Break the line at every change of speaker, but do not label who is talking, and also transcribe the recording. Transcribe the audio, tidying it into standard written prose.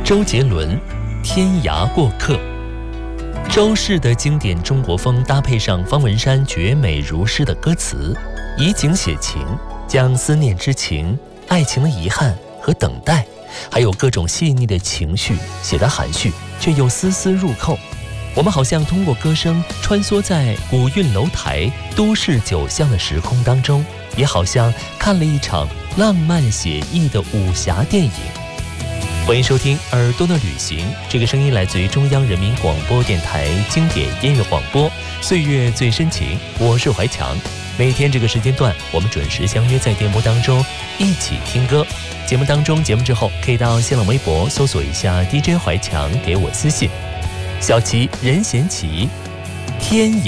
周杰伦《天涯过客》。周氏的经典中国风搭配上方文山绝美如诗的歌词，以景写情，将思念之情、爱情的遗憾和等待，还有各种细腻的情绪写得含蓄，却又丝丝入扣。我们好像通过歌声穿梭在古韵楼台、都市酒巷的时空当中，也好像看了一场浪漫写意的武侠电影。欢迎收听《耳朵的旅行》，这个声音来自于中央人民广播电台经典音乐广播，岁月最深情，我是怀强。每天这个时间段，我们准时相约在电波当中一起听歌。节目当中，节目之后可以到新浪微博搜索一下 DJ 怀强，给我私信。小齐任贤齐《天